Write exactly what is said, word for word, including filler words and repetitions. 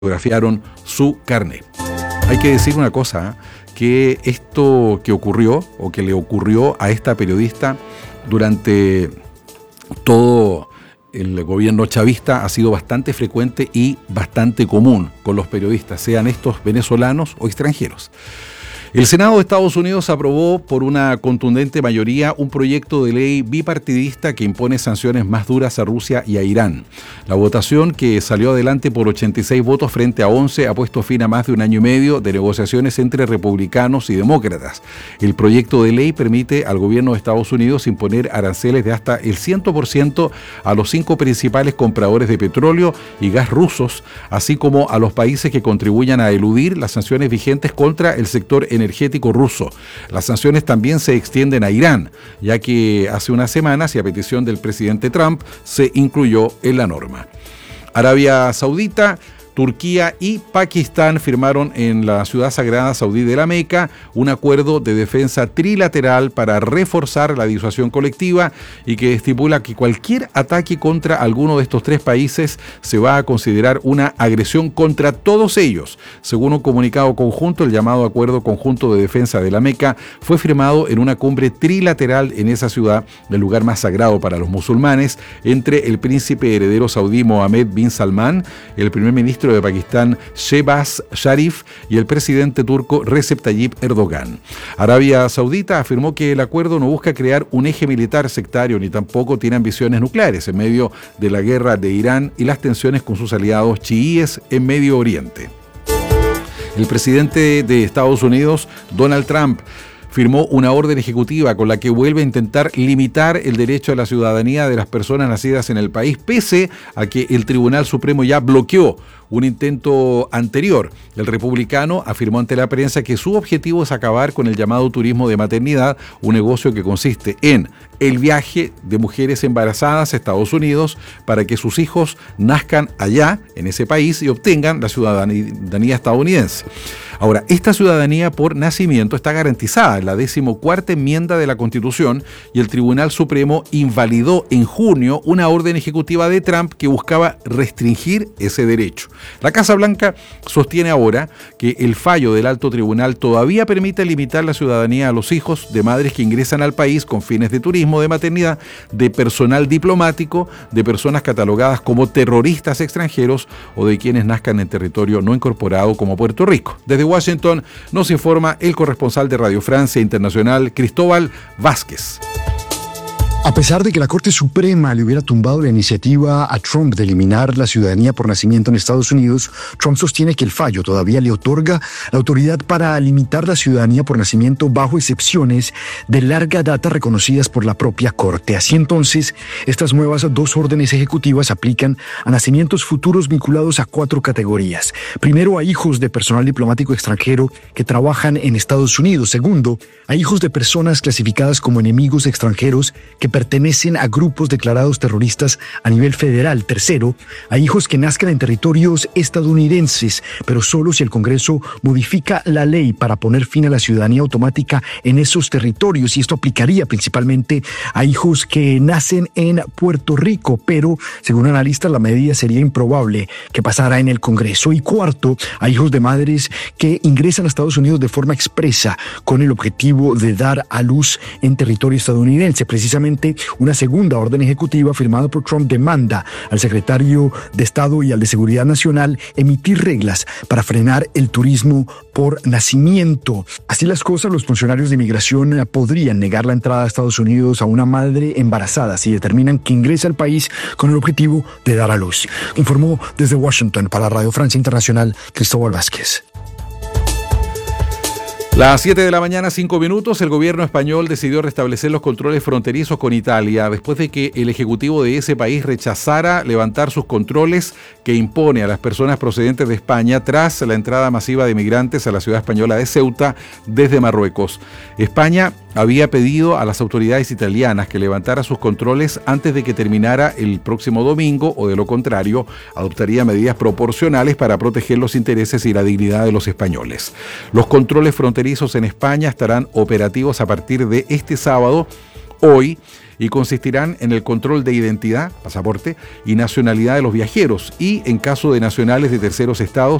fotografiaron su carnet. Hay que decir una cosa, ¿eh? que esto que ocurrió o que le ocurrió a esta periodista durante todo el gobierno chavista ha sido bastante frecuente y bastante común con los periodistas, sean estos venezolanos o extranjeros. El Senado de Estados Unidos aprobó por una contundente mayoría un proyecto de ley bipartidista que impone sanciones más duras a Rusia y a Irán. La votación, que salió adelante por ochenta y seis votos frente a once, ha puesto fin a más de un año y medio de negociaciones entre republicanos y demócratas. El proyecto de ley permite al gobierno de Estados Unidos imponer aranceles de hasta el cien por ciento a los cinco principales compradores de petróleo y gas rusos, así como a los países que contribuyan a eludir las sanciones vigentes contra el sector energético energético ruso. Las sanciones también se extienden a Irán, ya que hace unas semanas y a petición del presidente Trump se incluyó en la norma. Arabia Saudita, Turquía y Pakistán firmaron en la ciudad sagrada saudí de la Meca un acuerdo de defensa trilateral para reforzar la disuasión colectiva y que estipula que cualquier ataque contra alguno de estos tres países se va a considerar una agresión contra todos ellos. Según un comunicado conjunto, el llamado Acuerdo Conjunto de Defensa de la Meca fue firmado en una cumbre trilateral en esa ciudad, el lugar más sagrado para los musulmanes, entre el príncipe heredero saudí Mohammed bin Salman, el primer ministro de Pakistán Shehbaz Sharif y el presidente turco Recep Tayyip Erdogan. Arabia Saudita afirmó que el acuerdo no busca crear un eje militar sectario ni tampoco tiene ambiciones nucleares en medio de la guerra de Irán y las tensiones con sus aliados chiíes en Medio Oriente. El presidente de Estados Unidos, Donald Trump, firmó una orden ejecutiva con la que vuelve a intentar limitar el derecho a la ciudadanía de las personas nacidas en el país, pese a que el Tribunal Supremo ya bloqueó un intento anterior. El republicano afirmó ante la prensa que su objetivo es acabar con el llamado turismo de maternidad, un negocio que consiste en el viaje de mujeres embarazadas a Estados Unidos para que sus hijos nazcan allá, en ese país, y obtengan la ciudadanía estadounidense. Ahora, esta ciudadanía por nacimiento está garantizada en la decimocuarta enmienda de la Constitución y el Tribunal Supremo invalidó en junio una orden ejecutiva de Trump que buscaba restringir ese derecho. La Casa Blanca sostiene ahora que el fallo del alto tribunal todavía permite limitar la ciudadanía a los hijos de madres que ingresan al país con fines de turismo, de maternidad, de personal diplomático, de personas catalogadas como terroristas extranjeros o de quienes nazcan en territorio no incorporado como Puerto Rico. Desde Washington nos informa el corresponsal de Radio Francia Internacional, Cristóbal Vázquez. A pesar de que la Corte Suprema le hubiera tumbado la iniciativa a Trump de eliminar la ciudadanía por nacimiento en Estados Unidos, Trump sostiene que el fallo todavía le otorga la autoridad para limitar la ciudadanía por nacimiento bajo excepciones de larga data reconocidas por la propia Corte. Así entonces, estas nuevas dos órdenes ejecutivas aplican a nacimientos futuros vinculados a cuatro categorías. Primero, a hijos de personal diplomático extranjero que trabajan en Estados Unidos. Segundo, a hijos de personas clasificadas como enemigos extranjeros que pertenecen a grupos declarados terroristas a nivel federal. Tercero, a hijos que nazcan en territorios estadounidenses, pero solo si el Congreso modifica la ley para poner fin a la ciudadanía automática en esos territorios, y esto aplicaría principalmente a hijos que nacen en Puerto Rico, pero según analistas la medida sería improbable que pasara en el Congreso. Y cuarto, a hijos de madres que ingresan a Estados Unidos de forma expresa con el objetivo de dar a luz en territorio estadounidense. Precisamente una segunda orden ejecutiva firmada por Trump demanda al secretario de Estado y al de Seguridad Nacional emitir reglas para frenar el turismo por nacimiento. Así las cosas, los funcionarios de inmigración podrían negar la entrada a Estados Unidos a una madre embarazada si determinan que ingresa al país con el objetivo de dar a luz. Informó desde Washington para Radio Francia Internacional, Cristóbal Vázquez. Las siete de la mañana, cinco minutos, el gobierno español decidió restablecer los controles fronterizos con Italia después de que el ejecutivo de ese país rechazara levantar sus controles que impone a las personas procedentes de España tras la entrada masiva de migrantes a la ciudad española de Ceuta desde Marruecos. España había pedido a las autoridades italianas que levantara sus controles antes de que terminara el próximo domingo o de lo contrario adoptaría medidas proporcionales para proteger los intereses y la dignidad de los españoles. Los controles fronterizos en España estarán operativos a partir de este sábado, hoy, y consistirán en el control de identidad, pasaporte y nacionalidad de los viajeros y, en caso de nacionales de terceros estados,